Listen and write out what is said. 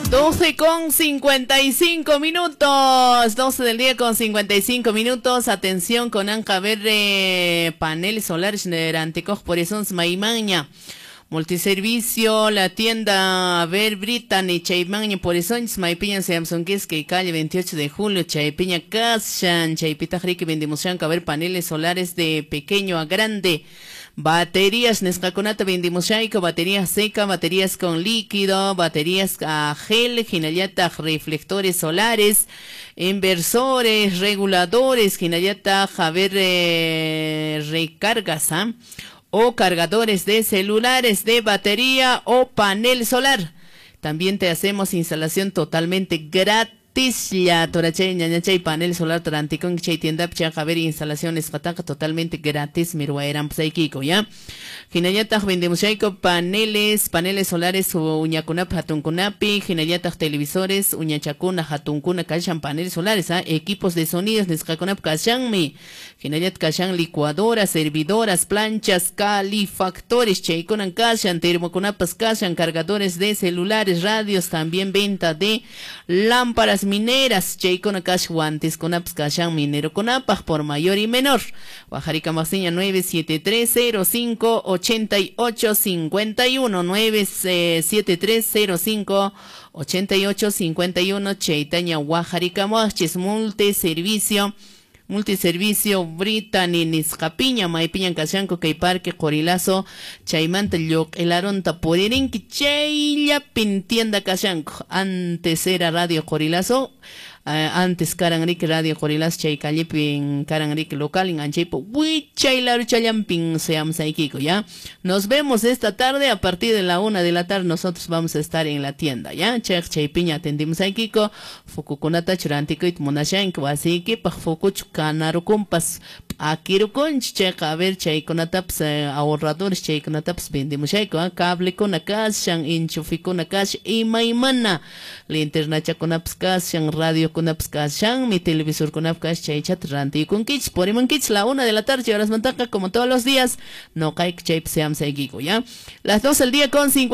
12 con 55 minutos. 12 del día con 55 minutos. Atención con Anca Verde, paneles solares de Antecoj por eso Maimaña. Multiservicio, la tienda Ver Brittany, Chaymaña por eso Maipiña Samsung que calle 28 de julio, Chaypiña Kashan, Chaypita Rique vendemos a ver paneles solares de pequeño a grande. Baterías Nescaconata Vendimosaico, baterías seca, baterías con líquido, baterías a gel, ginayata, reflectores solares, inversores, reguladores, ginayata, javer recargas, o cargadores de celulares, de batería o panel solar. También te hacemos instalación totalmente gratis. Ya torachay ñañachay panel solar taranticón chay tienda pcha javer instalaciones pataka totalmente gratis mirwaeran psaikiko ya hinayataq vendemushayko paneles solares uñakunap hatunkunapi hinayataq televisores uñachakuna hatunkuna kashan paneles solares equipos de sonidos nisqakunap kashanmi hinayat kashan licuadoras servidoras planchas calefactores chaykunan kashan termokunapas kashan cargadores de celulares radios también venta de lámparas mineras, Chaykona Cash Guantes con Apscashan Minero con Apaj por mayor y menor. Guajarica Maseña 973058851 973058851 Chaitaña Guajarica Moches Multiservicio Brittany Niscapiña Maipiña Cashanco Kay Parque Corilazo Chaymanta Lloc el Aronta Poderinki Chaylla Pintienda Cashanco. Antes era Radio Corilazo, antes Caranrique Radio Corilazo Chay Calipin Caranrique local en Anchaipo Huichaylar Chayampin Seam Saikiko ya. Nos vemos esta tarde a partir de la 1 de la tarde. Nosotros vamos a estar en la tienda ya. Chaypiña atendimos Saikiko Fukukunata Churantico y Monashanko así que pa Fukuch Canaro compas Akiro Conch checa a ver Chaykonataps ahorradores Chaykonataps vendimos cable con Akashan enchufi con Akash y Maimana linterna Chakonaps Kashan radio con Apskashan mi televisor con Apkash Chaychat Ranti con Kits por Kits la 1 de la tarde horas mantaca como todos los días no cae Chayp Seam Seguigo ya las 2 del día con 50